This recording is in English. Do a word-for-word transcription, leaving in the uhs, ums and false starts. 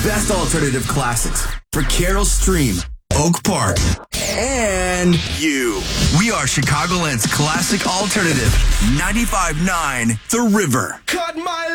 best alternative classics for Carol Stream, Oak Park, and you. We are Chicagoland's classic alternative, ninety-five point nine The River. Cut